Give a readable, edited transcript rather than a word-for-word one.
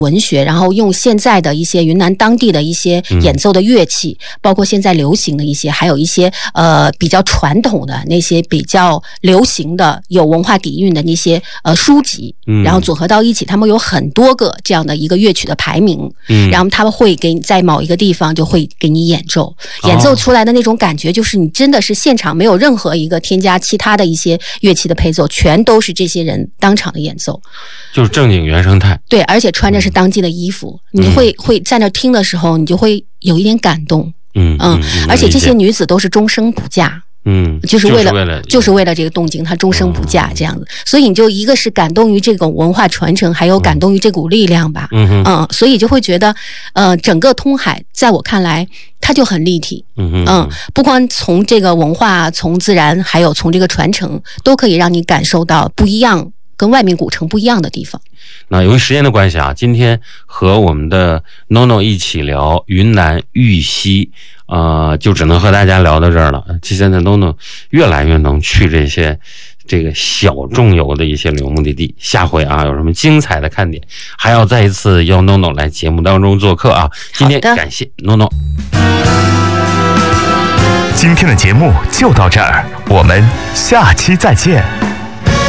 文学，然后用现在的一些云南当地的一些演奏的乐器，包括现在流行的一些，还有一些比较传统的那些比较流行的有文化底蕴的那些书籍，然后组合到一起，他们有很多个这样的一个乐曲的排名，然后他们会给你在某一个地方就会给你演奏出来的那种感觉，就是你真的是现场没有任何一个添加其他的一些乐器的配奏，全都是这些人当场的演奏， 就是正经原生态。对， 而且穿着是当季的衣服，你会在那听的时候，你就会有一点感动。而且这些女子都是终生不嫁。就是为了这个动静，她终生不嫁这样子，所以你就一个是感动于这个文化传承，还有感动于这股力量吧。所以就会觉得，整个通海在我看来，它就很立体。不光从这个文化、从自然，还有从这个传承，都可以让你感受到不一样，跟外面古城不一样的地方。 那由于时间的关系啊，今天和我们的 NONO 一起聊云南玉溪，就只能和大家聊到这儿了。现在 NONO 越来越能去这个小众游的一些旅游目的地，下回啊有什么精彩的看点，还要再一次邀 NONO 来节目当中做客啊。今天感谢 NONO。 今天的节目就到这儿，我们下期再见。